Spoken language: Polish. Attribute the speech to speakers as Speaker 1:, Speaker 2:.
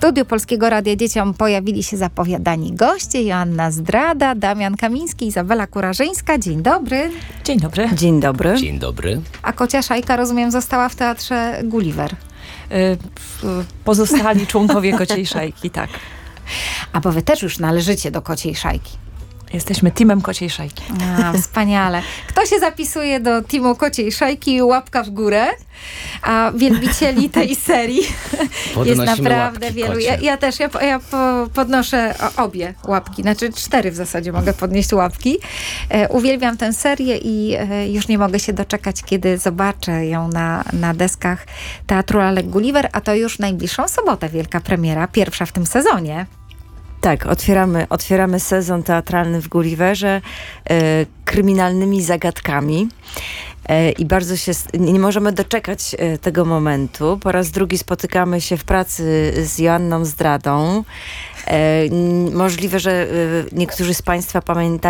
Speaker 1: studiu Polskiego Radia Dzieciom pojawili się zapowiadani goście. Joanna Zdrada, Damian Kamiński, Izabela Kurażyńska. Dzień dobry.
Speaker 2: Dzień dobry.
Speaker 3: Dzień dobry.
Speaker 4: Dzień dobry.
Speaker 1: A Kocia Szajka, rozumiem, została w Teatrze Gulliver.
Speaker 2: Pozostali członkowie Kociej Szajki, tak.
Speaker 1: A bo wy też już należycie do Kociej Szajki.
Speaker 2: Jesteśmy teamem Kociej Szajki.
Speaker 1: Wspaniale. Kto się zapisuje do teamu Kociej Szajki? Łapka w górę. A wielbicieli tej serii jest naprawdę
Speaker 4: łapki,
Speaker 1: wielu.
Speaker 4: kocie.
Speaker 1: Ja też podnoszę obie łapki. Znaczy 4 w zasadzie mogę podnieść łapki. Uwielbiam tę serię i już nie mogę się doczekać, kiedy zobaczę ją na deskach Teatru Lalek Gulliver, a to już najbliższą sobotę wielka premiera, pierwsza w tym sezonie.
Speaker 3: Tak, otwieramy sezon teatralny w Gulliverze kryminalnymi zagadkami. I bardzo się nie możemy doczekać tego momentu. Po raz drugi spotykamy się w pracy z Joanną Zdradą. Możliwe, że niektórzy z Państwa pamiętają